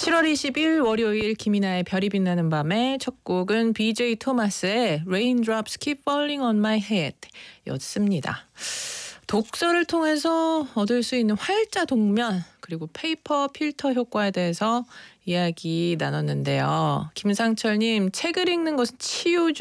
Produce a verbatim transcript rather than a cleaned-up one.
칠월 이십일 월요일 김이나의 별이 빛나는 밤의 첫 곡은 비제이 토마스의 Raindrops Keep Falling on My Head 였습니다. 독서를 통해서 얻을 수 있는 활자 동면 그리고 페이퍼 필터 효과에 대해서 이야기 나눴는데요. 김상철님, 책을 읽는 것은 치유